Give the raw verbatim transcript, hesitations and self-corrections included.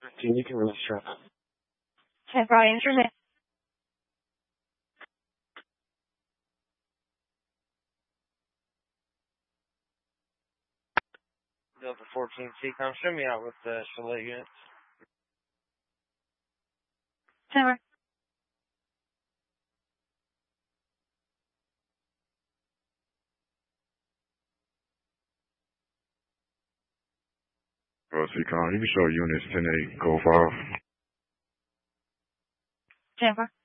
fifteen, you can release trap. ten four, instrument. Delta fourteen, C COM, show me out with the Chalet units. ten four. Uh, C COM, you can show units ten eight, go five. ten four.